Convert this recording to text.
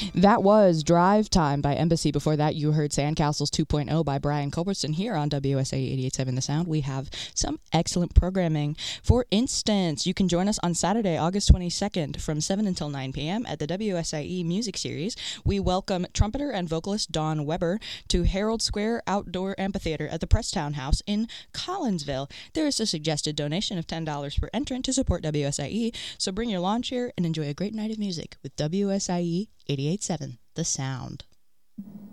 That was Drive Time by Embassy. Before that, you heard Sandcastles 2.0 by Brian Culbertson. Here on WSA 88.7 The Sound, we have some excellent programming. For instance, you can join us on Saturday, August 22nd from 7 until 9 p.m. at the WSIE Music Series. We welcome trumpeter and vocalist Dawn Weber to Herald Square Outdoor Amphitheater at the Presstown House in Collinsville. There is a suggested donation of $10 per entrant to support WSIE, so bring your lawn chair and enjoy a great night of music with WSIE 88.7 The Sound.